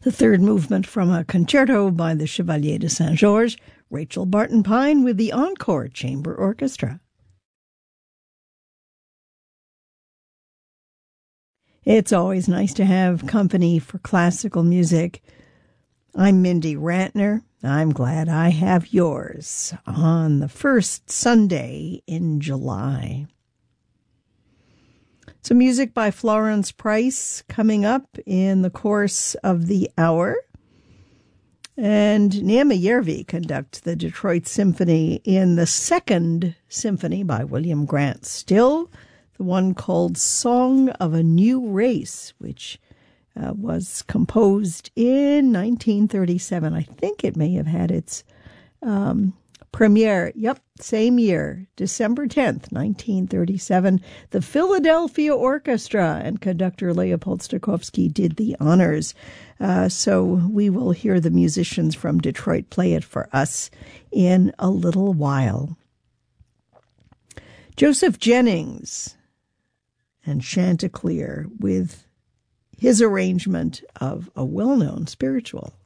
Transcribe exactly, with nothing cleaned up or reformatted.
The third movement from a concerto by the Chevalier de Saint-Georges, Rachel Barton Pine with the Encore Chamber Orchestra. It's always nice to have company for classical music. I'm Mindy Rantner. I'm glad I have yours on the first Sunday in July. Some music by Florence Price coming up in the course of the hour. And Naima Järvi conducts the Detroit Symphony in the second symphony by William Grant Still, the one called Song of a New Race, which uh, was composed in nineteen thirty-seven. I think it may have had its um, premiere, yep, same year, December tenth, nineteen thirty-seven. The Philadelphia Orchestra and conductor Leopold Stokowski did the honors. Uh, so we will hear the musicians from Detroit play it for us in a little while. Joseph Jennings and Chanticleer with his arrangement of a well-known spiritual.